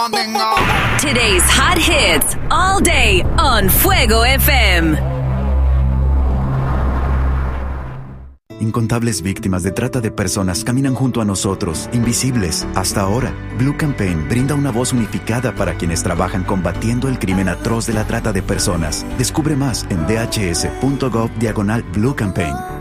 Today's hot hits all day on Fuego FM. Incontables víctimas de trata de personas caminan junto a nosotros, invisibles. Hasta ahora, Blue Campaign brinda una voz unificada para quienes trabajan combatiendo el crimen atroz de la trata de personas. Descubre más en dhs.gov/Blue Campaign.